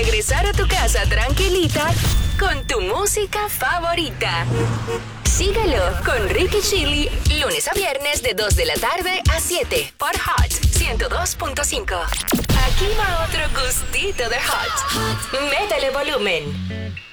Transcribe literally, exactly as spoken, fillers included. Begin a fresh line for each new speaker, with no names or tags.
regresar a tu casa tranquilita con tu música favorita. Síguelo con Ricky Chili, lunes a viernes de dos de la tarde a siete por Hot ciento dos punto cinco. Aquí va otro gustito de Hot. Métele volumen.